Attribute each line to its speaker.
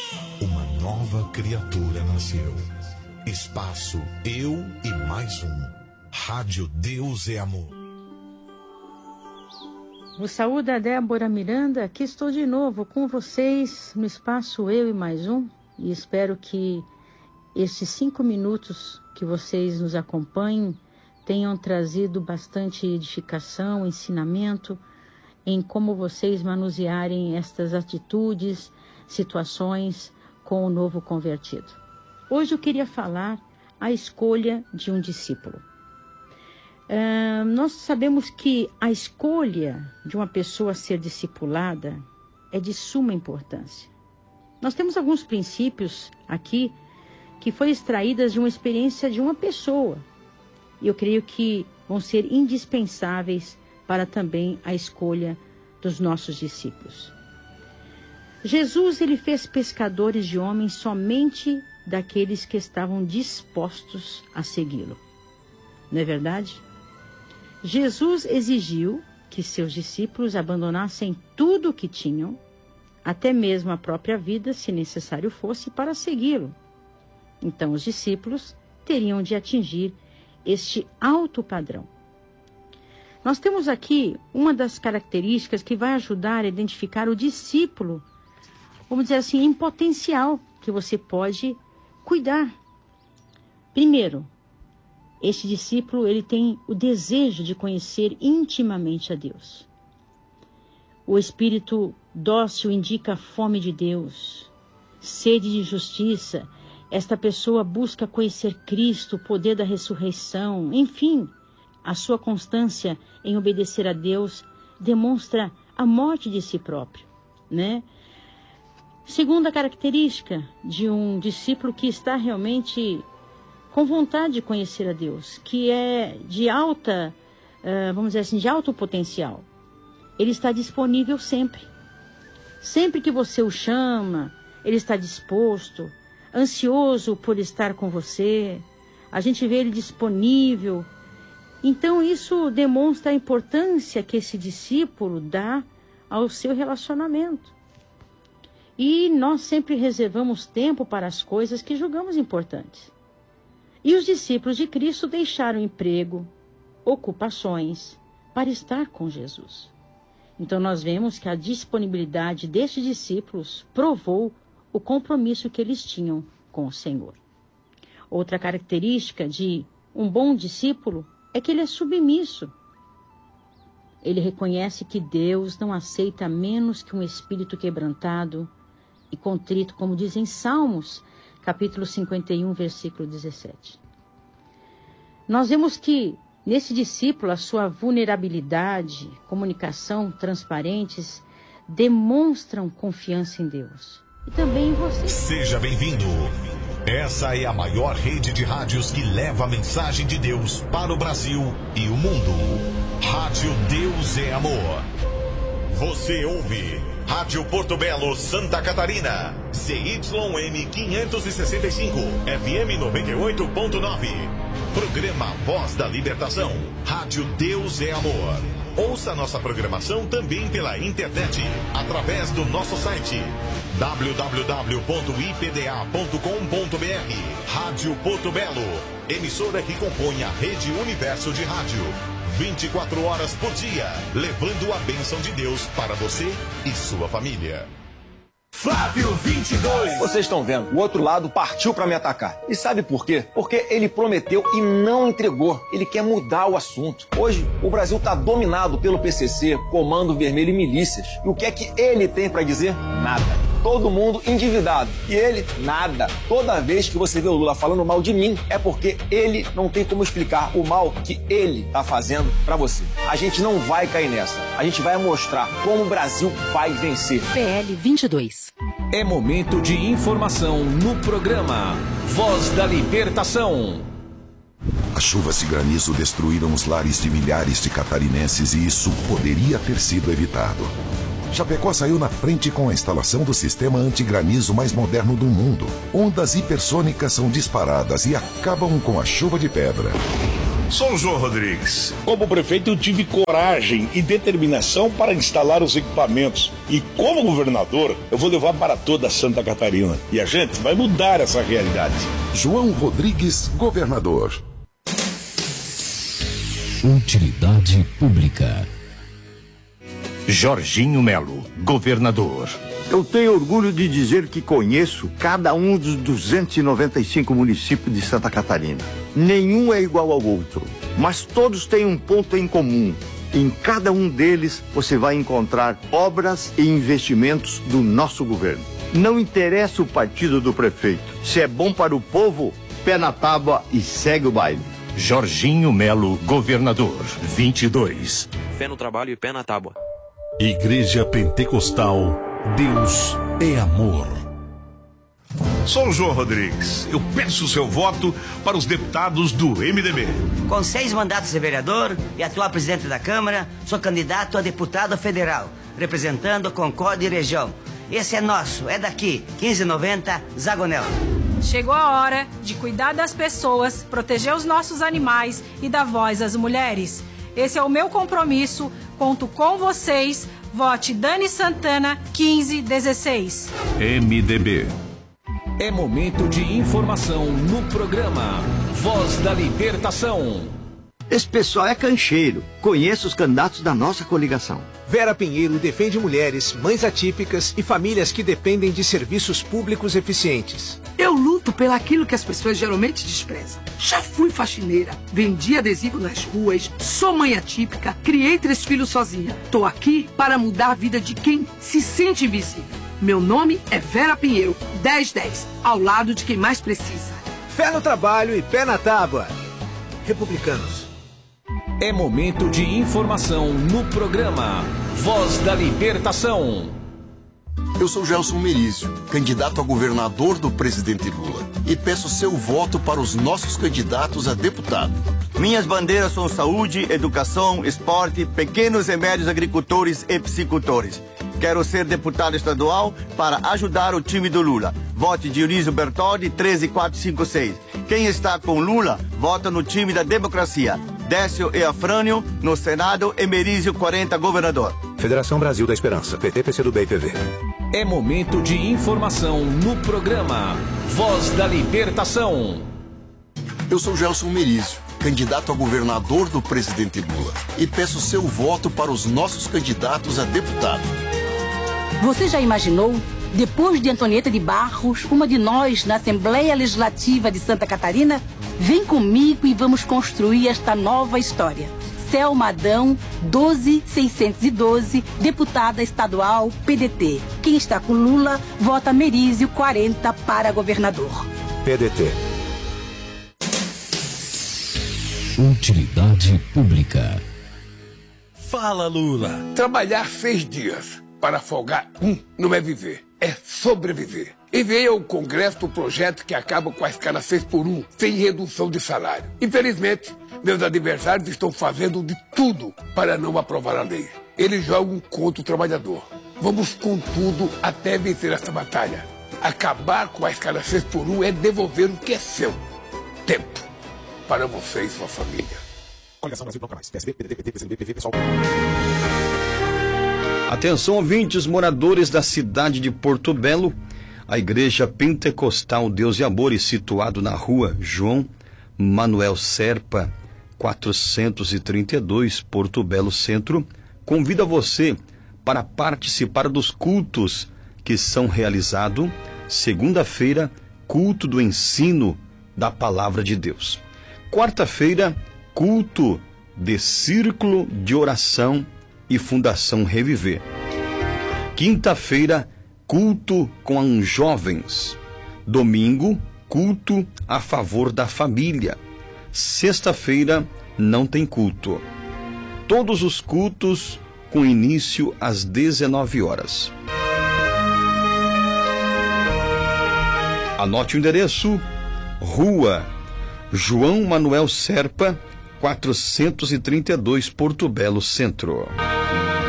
Speaker 1: Uma nova criatura nasceu. Espaço Eu e Mais Um. Rádio Deus é Amor.
Speaker 2: Vos saúda Débora Miranda, aqui estou de novo com vocês no Espaço Eu e Mais Um. E espero que esses 5 minutos que vocês nos acompanhem tenham trazido bastante edificação, ensinamento em como vocês manusearem estas atitudes, situações com o novo convertido. Hoje eu queria falar a escolha de um discípulo. Nós sabemos que a escolha de uma pessoa a ser discipulada é de suma importância. Nós temos alguns princípios aqui que foram extraídas de uma experiência de uma pessoa. E eu creio que vão ser indispensáveis para também a escolha dos nossos discípulos. Jesus, ele fez pescadores de homens somente daqueles que estavam dispostos a segui-lo. Não é verdade? Jesus exigiu que seus discípulos abandonassem tudo o que tinham, até mesmo a própria vida, se necessário fosse, para segui-lo. Então, os discípulos teriam de atingir este alto padrão. Nós temos aqui uma das características que vai ajudar a identificar o discípulo, vamos dizer assim, em potencial, que você pode cuidar. Primeiro, este discípulo, ele tem o desejo de conhecer intimamente a Deus. O espírito dócil indica a fome de Deus, sede de justiça. Esta pessoa busca conhecer Cristo, o poder da ressurreição. Enfim, a sua constância em obedecer a Deus demonstra a morte de si próprio, né? Segunda característica de um discípulo que está realmente com vontade de conhecer a Deus, que é de alta, vamos dizer assim, de alto potencial. Ele está disponível sempre. Sempre que você o chama, ele está disposto, ansioso por estar com você. A gente vê ele disponível. Então isso demonstra a importância que esse discípulo dá ao seu relacionamento. E nós sempre reservamos tempo para as coisas que julgamos importantes. E os discípulos de Cristo deixaram emprego, ocupações, para estar com Jesus. Então nós vemos que a disponibilidade destes discípulos provou o compromisso que eles tinham com o Senhor. Outra característica de um bom discípulo é que ele é submisso. Ele reconhece que Deus não aceita menos que um espírito quebrantado e contrito, como dizem Salmos, capítulo 51, versículo 17. Nós vemos que nesse discípulo a sua vulnerabilidade, comunicação transparentes demonstram confiança em Deus. E também em você.
Speaker 1: Seja bem-vindo. Essa é a maior rede de rádios que leva a mensagem de Deus para o Brasil e o mundo. Rádio Deus é Amor. Você ouve Rádio Porto Belo, Santa Catarina. CYM 565, FM 98.9. Programa Voz da Libertação. Rádio Deus é Amor. Ouça nossa programação também pela internet, através do nosso site www.ipda.com.br. Rádio Porto Belo, emissora que compõe a Rede Universo de Rádio. 24 horas por dia, levando a bênção de Deus para você e sua família.
Speaker 3: Flávio 22.
Speaker 4: Vocês estão vendo, o outro lado partiu para me atacar. E sabe por quê? Porque ele prometeu e não entregou. Ele quer mudar o assunto. Hoje, o Brasil está dominado pelo PCC, Comando Vermelho e milícias. E o que é que ele tem para dizer? Nada. Todo mundo endividado. E ele, nada. Toda vez que você vê o Lula falando mal de mim, é porque ele não tem como explicar o mal que ele tá fazendo pra você. A gente não vai cair nessa. A gente vai mostrar como o Brasil vai vencer.
Speaker 5: PL 22.
Speaker 3: É momento de informação no programa Voz da Libertação.
Speaker 6: As chuvas e granizo destruíram os lares de milhares de catarinenses e isso poderia ter sido evitado. Chapecó saiu na frente com a instalação do sistema antigranizo mais moderno do mundo. Ondas hipersônicas são disparadas e acabam com a chuva de pedra.
Speaker 5: Sou o João Rodrigues.
Speaker 7: Como prefeito, eu tive coragem e determinação para instalar os equipamentos. E como governador, eu vou levar para toda Santa Catarina. E a gente vai mudar essa realidade.
Speaker 6: João Rodrigues, governador.
Speaker 3: Utilidade Pública.
Speaker 8: Jorginho Melo, governador.
Speaker 9: Eu tenho orgulho de dizer que conheço cada um dos 295 municípios de Santa Catarina. Nenhum é igual ao outro, mas todos têm um ponto em comum. Em cada um deles você vai encontrar obras e investimentos do nosso governo. Não interessa o partido do prefeito. Se é bom para o povo, pé na tábua e segue o baile.
Speaker 8: Jorginho Melo, governador, 22.
Speaker 10: Fé no trabalho e pé na tábua.
Speaker 1: Igreja Pentecostal, Deus é amor.
Speaker 5: Sou o João Rodrigues. Eu peço o seu voto para os deputados do MDB.
Speaker 11: Com 6 mandatos de vereador e atual presidente da Câmara, sou candidato a deputado federal, representando Concórdia e região. Esse é nosso, é daqui, 1590, Zagonel.
Speaker 12: Chegou a hora de cuidar das pessoas, proteger os nossos animais e dar voz às mulheres. Esse é o meu compromisso, conto com vocês. Vote Dani Santana, 1516.
Speaker 3: MDB. É momento de informação no programa Voz da Libertação.
Speaker 9: Esse pessoal é cancheiro. Conheço os candidatos da nossa coligação.
Speaker 13: Vera Pinheiro defende mulheres, mães atípicas e famílias que dependem de serviços públicos eficientes.
Speaker 14: Eu luto pelaquilo que as pessoas geralmente desprezam. Já fui faxineira, vendi adesivo nas ruas, sou mãe atípica, criei 3 filhos sozinha. Tô aqui para mudar a vida de quem se sente invisível. Meu nome é Vera Pinheiro, 1010, ao lado de quem mais precisa.
Speaker 13: Fé no trabalho e pé na tábua. Republicanos.
Speaker 3: É momento de informação no programa Voz da Libertação.
Speaker 6: Eu sou Gelson Merizio, candidato a governador do presidente Lula, e peço seu voto para os nossos candidatos a deputado.
Speaker 9: Minhas bandeiras são saúde, educação, esporte, pequenos e médios agricultores e psicultores. Quero ser deputado estadual para ajudar o time do Lula. Vote Dionísio Bertoldi, 13456. Quem está com Lula, vota no time da democracia. Décio e Afrânio, no Senado, Emerizio 40, governador.
Speaker 13: Federação Brasil da Esperança, PT, PCdoB e PV.
Speaker 3: É momento de informação no programa Voz da Libertação.
Speaker 6: Eu sou Gelson Merizio, candidato a governador do presidente Lula, e peço seu voto para os nossos candidatos a deputado.
Speaker 15: Você já imaginou, depois de Antonieta de Barros, uma de nós na Assembleia Legislativa de Santa Catarina? Vem comigo e vamos construir esta nova história. Selma Adão, 12612, deputada estadual, PDT. Quem está com Lula, vota Merizio 40 para governador.
Speaker 13: PDT.
Speaker 3: Utilidade Pública.
Speaker 16: Fala, Lula. Trabalhar 6 dias para folgar não é viver, é sobreviver. Enviei ao Congresso o projeto que acaba com a escala 6x1, sem redução de salário. Infelizmente, meus adversários estão fazendo de tudo para não aprovar a lei. Eles jogam contra o trabalhador. Vamos com tudo até vencer essa batalha. Acabar com a escala 6x1 é devolver o que é seu. Tempo. Para você e sua família.
Speaker 13: Coligação Brasil Canais, PSB, PDT, PT, PCdoB, PV, pessoal.
Speaker 17: Atenção, ouvintes, moradores da cidade de Porto Belo. A Igreja Pentecostal Deus e Amor, situado na rua João Manuel Serpa, 432, Porto Belo Centro, convida você para participar dos cultos que são realizados segunda-feira, culto do ensino da Palavra de Deus. Quarta-feira, culto de Círculo de Oração e Fundação Reviver. Quinta-feira, culto com os jovens. Domingo, culto a favor da família. Sexta-feira, não tem culto. Todos os cultos com início às 19 horas. Anote o endereço: Rua João Manuel Serpa, 432, Porto Belo Centro.